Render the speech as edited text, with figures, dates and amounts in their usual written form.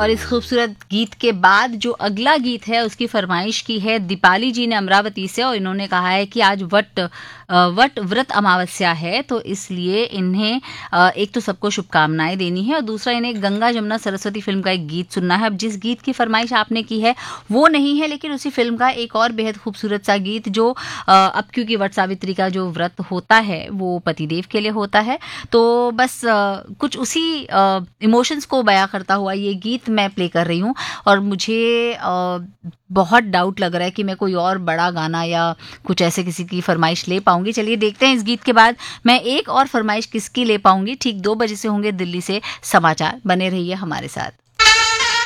और इस खूबसूरत गीत के बाद जो अगला गीत है उसकी फरमाइश की है दीपाली जी ने अमरावती से, और इन्होंने कहा है कि आज वट व्रत अमावस्या है, तो इसलिए इन्हें एक तो सबको शुभकामनाएं देनी है और दूसरा इन्हें गंगा जमुना सरस्वती फिल्म का एक गीत सुनना है। अब जिस गीत की फरमाइश आपने की है वो नहीं है, लेकिन उसी फिल्म का एक और बेहद खूबसूरत सा गीत जो अब क्योंकि वट सावित्री का जो व्रत होता है वो पतिदेव के लिए होता है, तो बस कुछ उसी इमोशंस को बयां करता हुआ ये गीत मैं प्ले कर रही हूँ। और मुझे बहुत डाउट लग रहा है कि मैं कोई और बड़ा गाना या कुछ ऐसे किसी की फरमाइश ले पाऊंगी। चलिए देखते हैं इस गीत के बाद मैं एक और फरमाइश किसकी ले पाऊंगी। ठीक 2 बजे से होंगे दिल्ली से समाचार, बने रहिए हमारे साथ।